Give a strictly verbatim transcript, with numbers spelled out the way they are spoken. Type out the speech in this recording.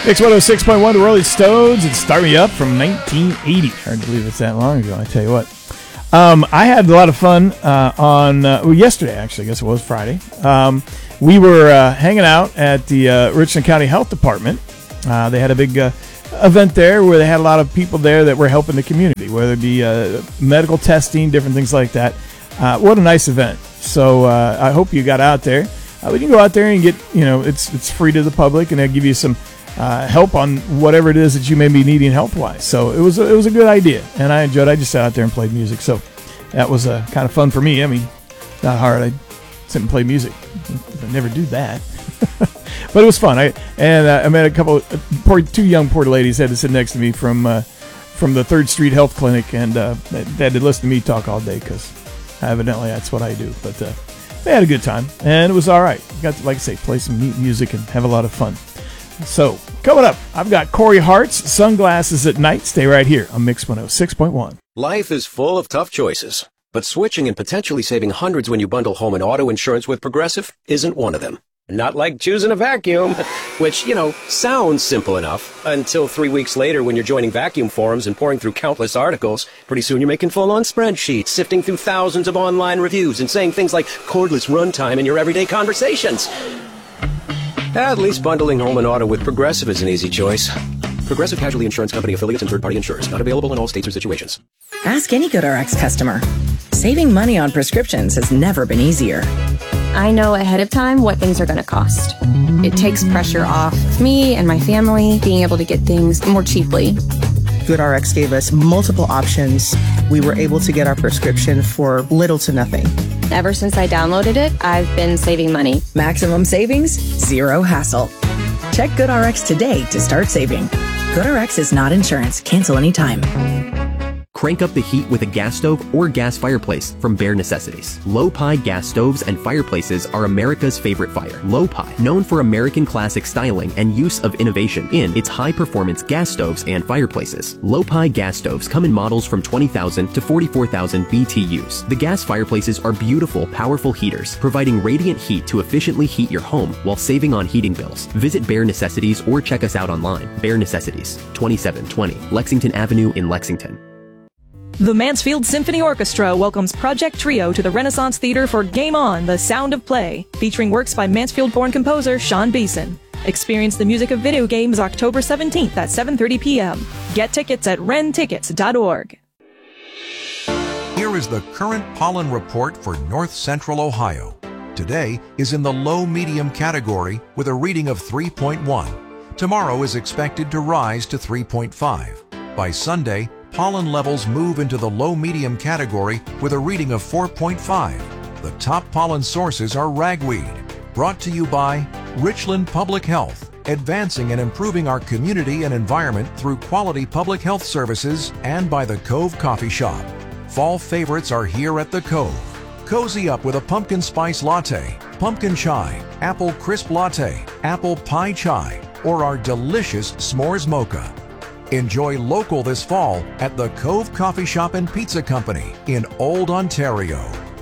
Mix one oh six point one, the Rolling Stones, and Start Me Up from nineteen eighty. Hard to believe it's that long ago, I tell you what. Um, I had a lot of fun uh, on, uh, well, yesterday, actually, I guess it was Friday. Um, we were uh, hanging out at the uh, Richland County Health Department. Uh, they had a big uh, event there where they had a lot of people there that were helping the community, whether it be uh, medical testing, different things like that. Uh, what a nice event. So uh, I hope you got out there. Uh, we can go out there and get, you know, it's it's free to the public, and they'll give you some uh, help on whatever it is that you may be needing health-wise. So it was, a, it was a good idea, and I enjoyed it. I just sat out there and played music. So that was uh, kind of fun for me. I mean, not hard. I sit and play music. I never do that. But it was fun. I and uh, I met a couple, of, poor, two young poor ladies had to sit next to me from uh, from the Third Street Health Clinic, and uh, they, they had to listen to me talk all day because evidently that's what I do. But uh, they had a good time, and it was all right. Got to, like I say, play some neat music and have a lot of fun. So coming up, I've got Corey Hart's Sunglasses at Night. Stay right here on Mix one oh six point one. Life is full of tough choices, but switching and potentially saving hundreds when you bundle home and auto insurance with Progressive isn't one of them. Not like choosing a vacuum, which, you know, sounds simple enough until three weeks later when you're joining vacuum forums and pouring through countless articles. Pretty soon you're making full-on spreadsheets, sifting through thousands of online reviews and saying things like cordless runtime in your everyday conversations. At least bundling home and auto with Progressive is an easy choice. Progressive Casualty Insurance Company affiliates and third-party insurers. Not available in all states or situations. Ask any GoodRx customer. Saving money on prescriptions has never been easier. I know ahead of time what things are going to cost. It takes pressure off me and my family being able to get things more cheaply. GoodRx gave us multiple options. We were able to get our prescription for little to nothing. Ever since I downloaded it, I've been saving money. Maximum savings, zero hassle. Check GoodRx today to start saving. GoodRx is not insurance. Cancel anytime. Crank up the heat with a gas stove or gas fireplace from Bare Necessities. Low-Pi gas stoves and fireplaces are America's favorite fire. Low-Pi, known for American classic styling and use of innovation in its high-performance gas stoves and fireplaces. Low-Pi gas stoves come in models from twenty thousand to forty-four thousand B T Us. The gas fireplaces are beautiful, powerful heaters, providing radiant heat to efficiently heat your home while saving on heating bills. Visit Bare Necessities or check us out online. Bare Necessities, twenty-seven twenty Lexington Avenue in Lexington. The Mansfield Symphony Orchestra welcomes Project Trio to the Renaissance Theater for Game On, The Sound of Play, featuring works by Mansfield-born composer Sean Beeson. Experience the music of video games October seventeenth at seven thirty p.m. Get tickets at ren tickets dot org. Here is the current pollen report for North Central Ohio. Today is in the low-medium category with a reading of three point one. Tomorrow is expected to rise to three point five. By Sunday, pollen levels move into the low-medium category with a reading of four point five. The top pollen sources are ragweed. Brought to you by Richland Public Health, advancing and improving our community and environment through quality public health services, and by the Cove Coffee Shop. Fall favorites are here at the Cove. Cozy up with a pumpkin spice latte, pumpkin chai, apple crisp latte, apple pie chai, or our delicious s'mores mocha. Enjoy local this fall at the Cove Coffee Shop and Pizza Company in Old Ontario.